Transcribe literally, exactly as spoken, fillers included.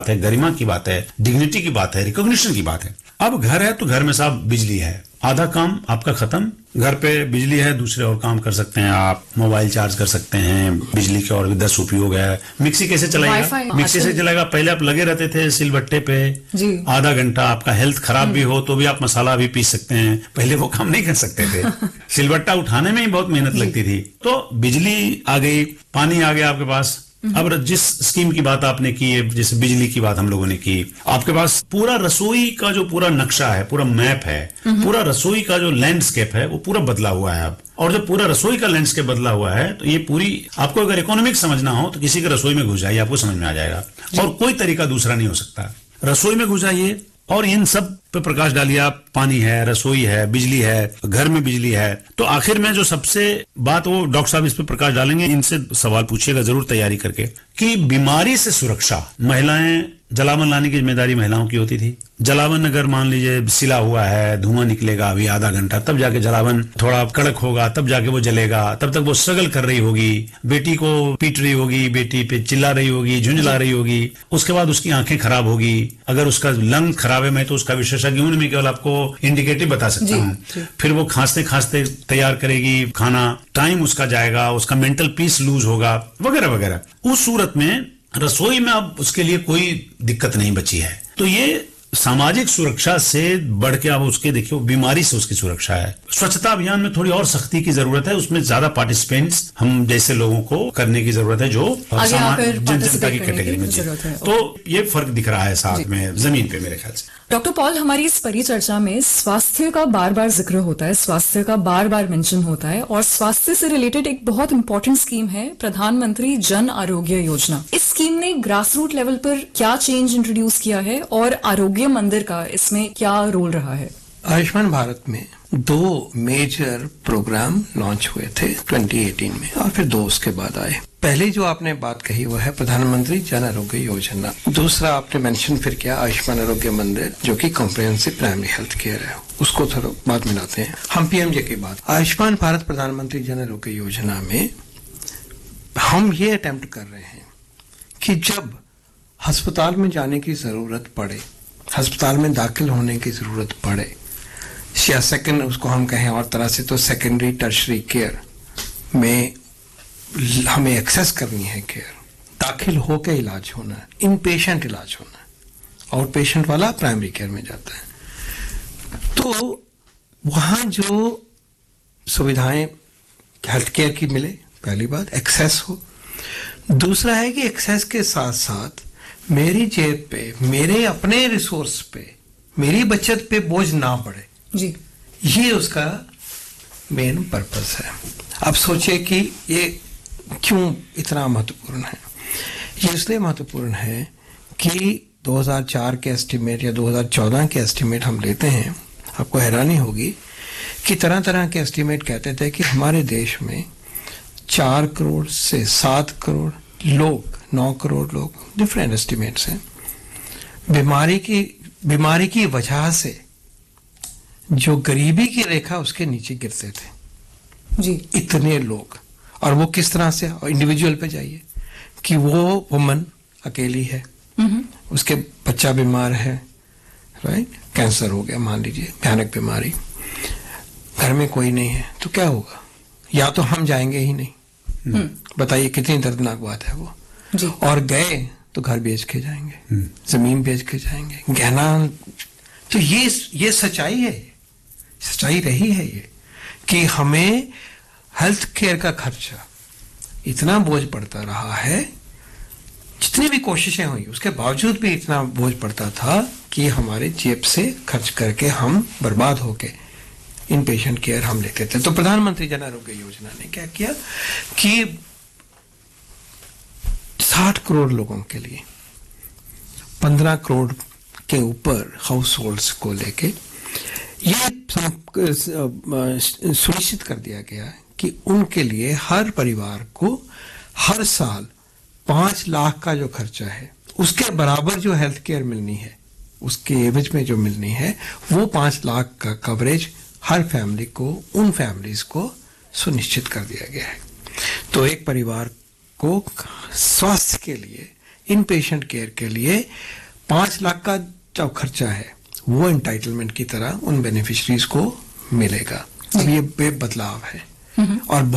है, गरिमा की बात है, डिग्निटी की बात है, रिकॉग्निशन की बात है। अब घर है तो घर में साहब बिजली है, आधा काम आपका खत्म। घर पे बिजली है, दूसरे और काम कर सकते हैं आप, मोबाइल चार्ज कर सकते हैं, बिजली के और भी दस उपयोग है। मिक्सी कैसे चलाएगा? मिक्सी से चलाएगा। पहले आप लगे रहते थे सिलबट्टे पे जी। आधा घंटा, आपका हेल्थ खराब भी हो तो भी आप मसाला भी पीस सकते हैं, पहले वो काम नहीं कर सकते थे। सिलबट्टा उठाने में ही बहुत मेहनत लगती थी। तो बिजली आ गई, पानी आ गया आपके पास। अब जिस स्कीम की बात आपने की है, जैसे बिजली की बात हम लोगों ने की, आपके पास पूरा रसोई का जो पूरा नक्शा है, पूरा मैप है, पूरा रसोई का जो लैंडस्केप है वो पूरा बदला हुआ है अब। और जब पूरा रसोई का लैंडस्केप बदला हुआ है तो ये पूरी, आपको अगर इकोनॉमिक समझना हो तो किसी के रसोई में घुस जाइए, आपको समझ में आ जाएगा। और कोई तरीका दूसरा नहीं हो सकता। रसोई में घुस जाइए और इन सब पे प्रकाश डालिए आप। पानी है, रसोई है, बिजली है, घर में बिजली है। तो आखिर में जो सबसे बात, वो डॉक्टर साहब इस पे प्रकाश डालेंगे, इनसे सवाल पूछिएगा जरूर तैयारी करके, कि बीमारी से सुरक्षा, महिलाएं, जलावन लाने की जिम्मेदारी महिलाओं की होती थी। जलावन अगर मान लीजिए सिला हुआ है, धुआं निकलेगा अभी आधा घंटा, तब जाके जलावन थोड़ा कड़क होगा, तब जाके वो जलेगा। तब तक वो स्ट्रगल कर रही होगी, बेटी को पीट रही होगी, बेटी पे चिल्ला रही होगी, झुंझला रही होगी। उसके बाद उसकी आंखें खराब होगी, अगर उसका लंग खराब है, मैं तो उसका विशेषज्ञ हूं, मैं केवल आपको इंडिकेटिव बता सकता हूं। फिर वो खांसते खांसते तैयार करेगी खाना, टाइम उसका जाएगा, उसका मेंटल पीस लूज होगा, वगैरह वगैरह। उस सूरत में रसोई में अब उसके लिए कोई दिक्कत नहीं बची है। तो ये सामाजिक सुरक्षा से बढ़ के अब उसके देखियो बीमारी से उसकी सुरक्षा है। स्वच्छता अभियान में थोड़ी और सख्ती की जरूरत है, उसमें ज्यादा पार्टिसिपेंट्स हम जैसे लोगों को करने की जरूरत है, जो जनता की कैटेगरी में। तो ये फर्क दिख रहा है साथ में जमीन पे मेरे ख्याल से। डॉक्टर पॉल, हमारी इस परिचर्चा में स्वास्थ्य का बार बार जिक्र होता है, स्वास्थ्य का बार बार मेंशन होता है, और स्वास्थ्य से रिलेटेड एक बहुत इंपॉर्टेंट स्कीम है प्रधानमंत्री जन आरोग्य योजना। इस स्कीम ने ग्रास रूट लेवल पर क्या चेंज इंट्रोड्यूस किया है और आरोग्य मंदिर का इसमें क्या रोल रहा है? आयुष्मान भारत में दो मेजर प्रोग्राम लॉन्च हुए थे दो हज़ार अठारह में, और फिर दो उसके बाद आए। पहले जो आपने बात कही वो है प्रधानमंत्री जन आरोग्य योजना। दूसरा आपने मेंशन फिर किया आयुष्मान आरोग्य मंदिर, जो कि कॉम्प्रिहेंसिव प्राइमरी हेल्थ केयर है। उसको थोड़ा बाद में लाते हैं। हम पीएमजे की बात, आयुष्मान भारत प्रधानमंत्री जन आरोग्य योजना में हम ये अटेम्प्ट कर रहे हैं कि जब अस्पताल में जाने की जरूरत पड़े, अस्पताल में दाखिल होने की जरूरत पड़े, या सेकंड उसको हम कहें और तरह से तो सेकेंडरी टर्शरी केयर में हमें एक्सेस करनी है केयर, दाखिल होकर इलाज होना है, इन पेशेंट इलाज होना है, आउट पेशेंट वाला प्राइमरी केयर में जाता है। तो वहां जो सुविधाएं हेल्थ केयर की मिले, पहली बात एक्सेस हो। दूसरा है कि एक्सेस के साथ साथ मेरी जेब पे, मेरे अपने रिसोर्स पे, मेरी बचत पे बोझ ना पड़े जी, ये उसका मेन पर्पस है। अब सोचिए कि ये क्यों इतना महत्वपूर्ण है। ये इसलिए महत्वपूर्ण है कि दो हज़ार चार के एस्टिमेट या दो हज़ार चौदह के एस्टिमेट हम लेते हैं, आपको हैरानी होगी कि तरह तरह के एस्टिमेट कहते थे कि हमारे देश में चार करोड़ से सात करोड़ लोग, नौ करोड़ लोग, डिफरेंट एस्टिमेट्स हैं, बीमारी की बीमारी की वजह से जो गरीबी की रेखा उसके नीचे गिरते थे जी। इतने लोग, और वो किस तरह से, और इंडिविजुअल पे जाइए कि वो वुमन अकेली है, उसके बच्चा बीमार है, राइट, कैंसर हो गया मान लीजिए, भयानक बीमारी, घर में कोई नहीं है, तो क्या होगा? या तो हम जाएंगे ही नहीं, बताइए कितनी दर्दनाक बात है वो जी। और गए तो घर बेच के जाएंगे, जमीन बेच के जाएंगे, गहना। तो ये ये सच्चाई है, सच्चाई रही है ये कि हमें हेल्थ केयर का खर्चा इतना बोझ पड़ता रहा है, जितनी भी कोशिशें हुई उसके बावजूद भी इतना बोझ पड़ता था कि हमारे जेब से खर्च करके हम बर्बाद होके इन पेशेंट केयर हम लेते थे। तो प्रधानमंत्री जन आरोग्य योजना ने क्या किया कि साठ करोड़ लोगों के लिए पंद्रह करोड़ के ऊपर हाउस होल्ड्स को लेके ये सुनिश्चित कर दिया गया कि उनके लिए हर परिवार को हर साल पांच लाख का जो खर्चा है उसके बराबर जो हेल्थ केयर मिलनी है, उसके एवज में जो मिलनी है, वो पांच लाख का कवरेज हर फैमिली को, उन फैमिलीज को सुनिश्चित कर दिया गया है। तो एक परिवार को स्वास्थ्य के लिए इन पेशेंट केयर के लिए पांच लाख का जो खर्चा है वो एंटाइटलमेंट की तरह उन बेनिफिशरीज को मिलेगा। अब ये बे बदलाव है और